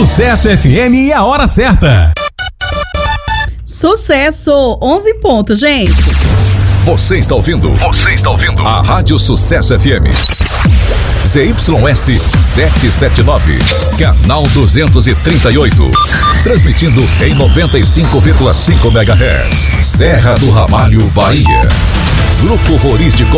Sucesso FM e a hora certa. Sucesso, 11 em ponto, gente. Você está ouvindo a Rádio Sucesso FM. ZYS 779, canal 238. Transmitindo em 95,5 MHz. Serra do Ramalho, Bahia. Grupo Roriz de